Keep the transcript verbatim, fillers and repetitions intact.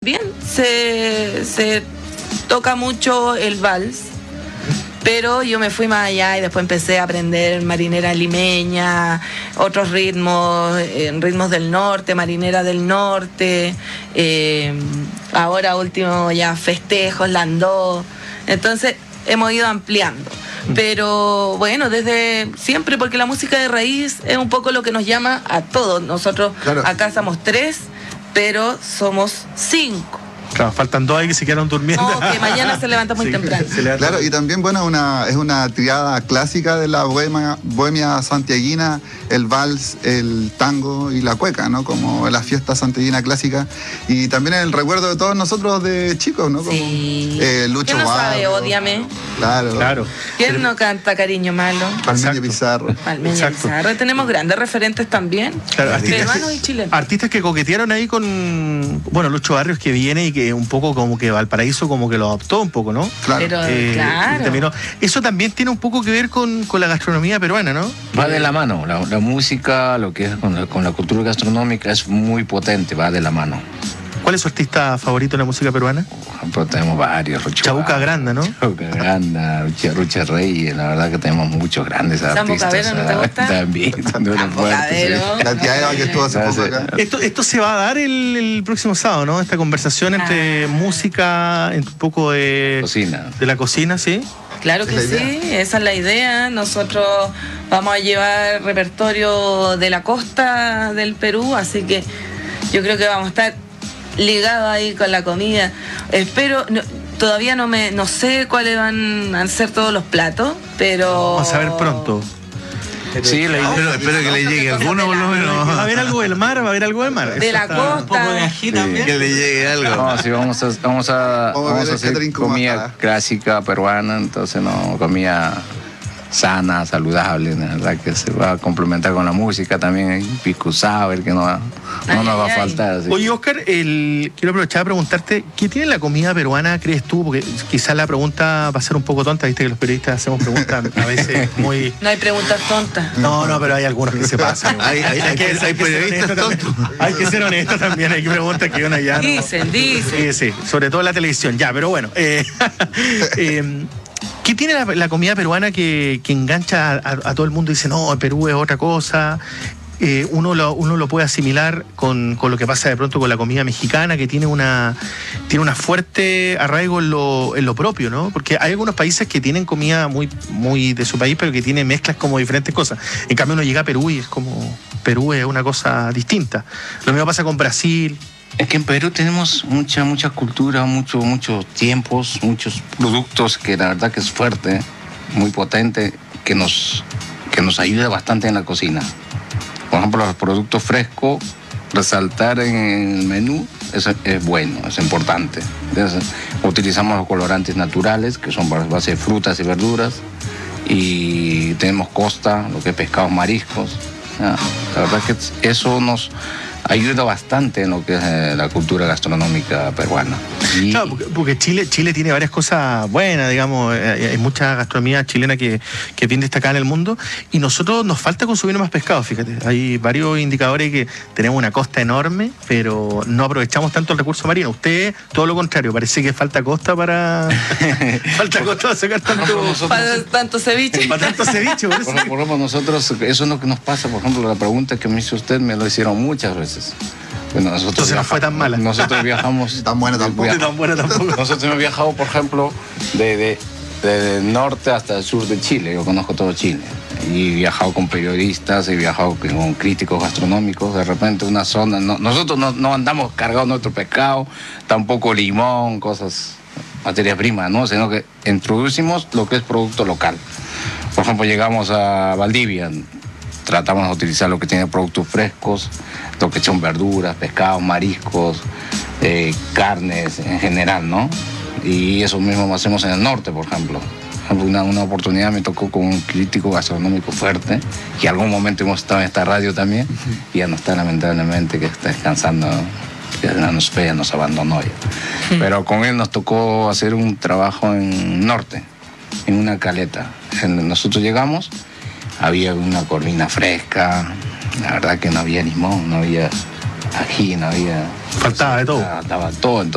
también se, se toca mucho el vals, pero yo me fui más allá y después empecé a aprender marinera limeña, otros ritmos, eh, ritmos del norte, marinera del norte, eh, ahora último ya festejos, landó. Entonces hemos ido ampliando. Pero bueno, desde siempre, porque la música de raíz es un poco lo que nos llama a todos. Nosotros claro. Acá somos tres, pero somos cinco. Claro, faltan dos ahí que se quedaron durmiendo. No, que mañana se levanta muy sí, temprano. Claro, y también, bueno, una, es una triada clásica de la bohemia, bohemia santiaguina, el vals, el tango y la cueca, ¿no? Como la fiesta santiaguina clásica. Y también el recuerdo de todos nosotros de chicos, ¿no? Como, sí. Eh, Lucho ¿Quién no Barro, sabe Ódiame? Claro. claro. ¿Quién Pero... no canta Cariño Malo? Palmeño Pizarro. Palmeño Pizarro. Tenemos grandes referentes también. Claro, artistas, peruanos y chilenos. Artistas que coquetearon ahí con, bueno, Lucho Barrios, que viene y que un poco como que Valparaíso como que lo adoptó un poco, ¿no? Claro. Pero, eh, claro. Terminó. Eso también tiene un poco que ver con, con la gastronomía peruana, ¿no? Va de la mano. La, la música, lo que es con la, con la cultura gastronómica es muy potente, va de la mano. ¿Cuál es su artista favorito en la música peruana? Por ejemplo, tenemos varios. Rucha, Chabuca Granda, ¿no? Chabuca Granda, Rucha, Rucha Reyes, la verdad que tenemos muchos grandes Sambo artistas. Cabero, ¿no te gusta? También, también fuertes, sí. La tía Eva que estuvo hace poco acá. Esto, esto se va a dar el, el próximo sábado, ¿no? Esta conversación entre ah. música, un poco de... Cocina. De la cocina, ¿sí? Claro que sí, esa es la idea. Nosotros vamos a llevar repertorio de la costa del Perú, así que yo creo que vamos a estar ligados ahí con la comida. Espero, no, todavía no me no sé cuáles van a ser todos los platos, pero... Vamos a ver pronto. Sí, la idea, espero que le llegue alguno por lo menos. ¿Va a haber algo del mar? ¿Va a haber algo del mar? De la costa. Un poco de ají también. Que le llegue algo. No, sí, vamos a, vamos a, vamos vamos a hacer comida clásica peruana, entonces no, comida sana, saludable, la verdad que se va a complementar con la música también, hay pisco sour que no, va, no ay, nos va ay, a faltar. Así. Oye, Oscar, el, quiero aprovechar a preguntarte, ¿qué tiene la comida peruana, crees tú? Porque quizás la pregunta va a ser un poco tonta, viste que los periodistas hacemos preguntas a veces muy... No hay preguntas tontas. No, no, pero hay algunos que se pasan. hay, hay, hay, que, hay periodistas tontos. Hay que ser honestos también, hay preguntas que uno ya no... Dicen, dicen. Sí, sí, sobre todo en la televisión, ya, pero bueno. Eh, eh, ¿Qué tiene la, la comida peruana que, que engancha a, a, a todo el mundo y dice, no, Perú es otra cosa? Eh, uno, lo, uno lo puede asimilar con, con lo que pasa de pronto con la comida mexicana, que tiene una tiene una fuerte arraigo en lo, en lo propio, ¿no? Porque hay algunos países que tienen comida muy, muy de su país, pero que tienen mezclas como diferentes cosas. En cambio uno llega a Perú y es como, Perú es una cosa distinta. Lo mismo pasa con Brasil. Es que en Perú tenemos mucha, mucha cultura, mucho, muchos tiempos, muchos productos que la verdad que es fuerte, muy potente, que nos, que nos ayuda bastante en la cocina. Por ejemplo, los productos frescos, resaltar en el menú es, es bueno, es importante. Entonces, utilizamos los colorantes naturales, que son base de frutas y verduras, y tenemos costa, lo que es pescados, mariscos. La verdad que eso nos ayuda bastante en lo que es eh, la cultura gastronómica peruana. Y... Claro, porque, porque Chile, Chile tiene varias cosas buenas, digamos, eh, hay mucha gastronomía chilena que, que es bien destacada en el mundo, y nosotros nos falta consumir más pescado, fíjate. Hay varios indicadores que tenemos una costa enorme, pero no aprovechamos tanto el recurso marino. Usted, todo lo contrario, parece que falta costa para... falta costa para sacar tanto... Nosotros... Para tanto ceviche. Para tanto ceviche, por eso. Por, por ejemplo, nosotros, eso es lo que nos pasa, por ejemplo, la pregunta que me hizo usted, me lo hicieron muchas veces. Bueno, nosotros Entonces no fue tan mala. Nosotros viajamos... tan buena tampoco. Viaj... tan buena tampoco. Nosotros hemos viajado, por ejemplo, de, de, de, de norte hasta el sur de Chile. Yo conozco todo Chile. Y he viajado con periodistas, he viajado con críticos gastronómicos. De repente una zona... No, nosotros no, no andamos cargados nuestro pescado, tampoco limón, cosas, materias primas, ¿no? Sino que introducimos lo que es producto local. Por ejemplo, llegamos a Valdivia, tratamos de utilizar lo que tiene productos frescos, lo que son verduras, pescados, mariscos, eh, carnes en general, ¿no? Y eso mismo hacemos en el norte, por ejemplo. Una, una oportunidad me tocó con un crítico gastronómico fuerte, que en algún momento hemos estado en esta radio también, y ya no está, lamentablemente, que está descansando, que ya nos fue, ya nos abandonó ya. Pero con él nos tocó hacer un trabajo en el norte, en una caleta. Nosotros llegamos, había una corvina fresca, la verdad que no había limón, no había ají, no había... Faltaba de todo. Faltaba todo. Entonces,